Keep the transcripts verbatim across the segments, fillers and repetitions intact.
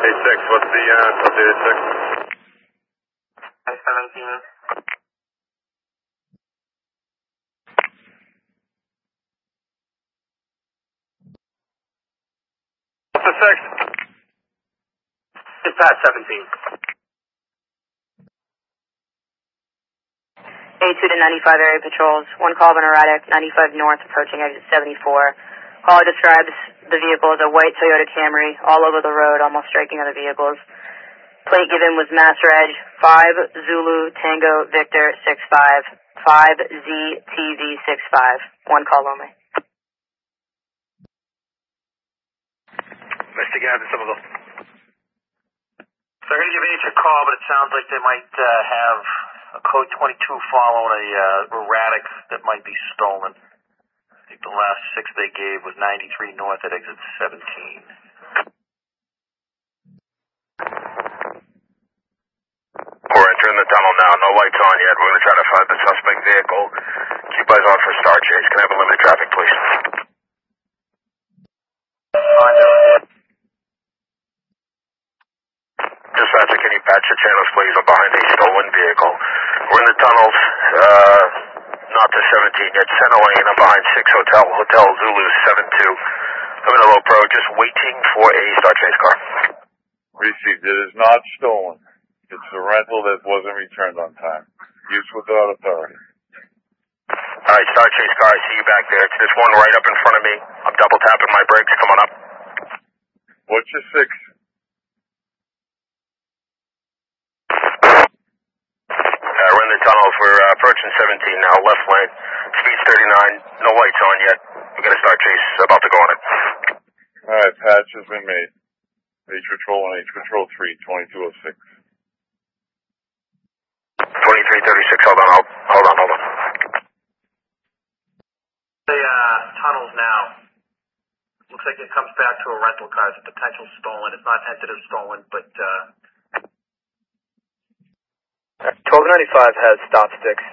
Hey, six, what's the uh, updated six? seventeen. What's the six? Dispatch seventeen. A two to ninety-five area patrols. One call of an erratic, ninety-five north, approaching exit seventy-four. Caller describes the vehicle as a white Toyota Camry, all over the road, almost striking other vehicles. Plate given was Master Edge five Zulu Tango Victor six five, five Z T V six five. One call only. Mister Gavin, some of them. So I'm going to give H a call, but it sounds like they might uh, have a code twenty-two following a uh, erratic that might be stolen. I think the last six they gave was ninety-three north at exit seventeen. We're entering the tunnel now. No lights on yet. We're going to try to find the suspect vehicle. Keep eyes on for Star Chase. Can I have a limited traffic, please? Dispatcher, can you patch the channels, please? I'm behind a stolen vehicle. We're in the tunnels. Uh, not to seventeen yet. Center lane. I'm behind six Hotel, Hotel Zulu seven two. I'm in a low pro, just waiting for a Star Chase car. Received. It is not stolen. It's a rental that wasn't returned on time. Use without authority. All right, Star Chase car, I see you back there. It's this one right up in front of me. I'm double tapping my brakes. Come on up. What's your six? Uh, we're in the tunnels. We're uh, approaching seventeen now, left lane. Speed's thirty-nine. No lights on yet. We got a Star Chase about to go on it. All right, patch has been made. H Patrol and H Patrol three, twenty-two oh six. twenty-three thirty-six, hold on, hold, hold on, hold on. The uh, tunnels now. Looks like it comes back to a rental car. It's a potential stolen. It's not entered as stolen, but uh, twelve ninety-five has stop sticks.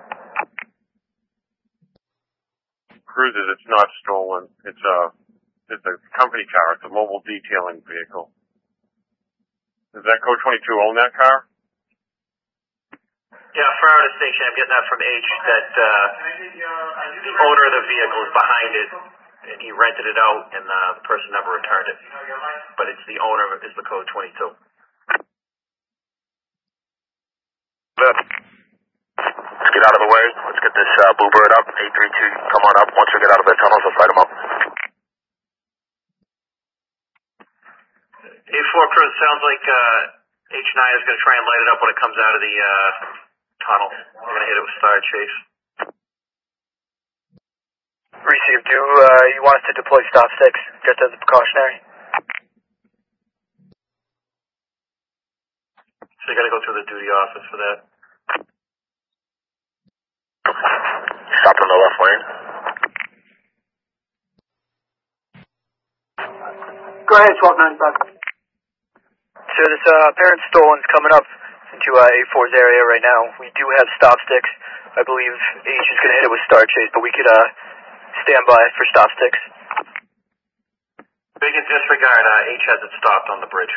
Cruises, it's not stolen. It's a, it's a company car. It's a mobile detailing vehicle. Does that code twenty-two own that car? yeah, Florida Station. I'm getting that from H that uh, the owner of the vehicle is behind it, and he rented it out, and uh, the person never returned it. But it's the owner is the code twenty-two. Let's get out of the way. Let's get this uh, Bluebird up. eight three two, come on up. Once we get out of the tunnels, let's light them up. A four crew, it sounds like uh, H nine is going to try and light it up when it comes out of the uh, tunnel. We're going to hit it with Star Chase. Received. Do uh, you want us to deploy stop sticks just as a precautionary? So you got to go through the duty office for that. Stop in the left lane. Go ahead, twelve ninety-five. So this uh, apparent stolen's coming up into uh, A four's area right now. We do have stop sticks. I believe H is going to hit it with Star Chase, but we could uh, stand by for stop sticks. Big in disregard, uh, H has it stopped on the bridge.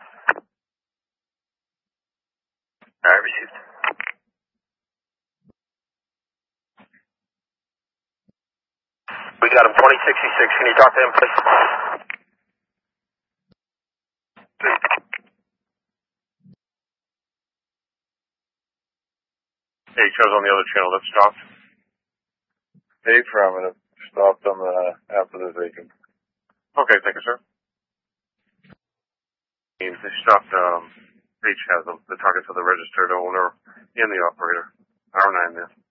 All right, received. We got him, twenty sixty-six. Can you talk to him, please? H was on the other channel. That stopped. Affirmative. Stopped on the after the vacant. Okay, thank you, sir. They stopped. Um, H has them. The targets of the registered owner and the operator. R nine there.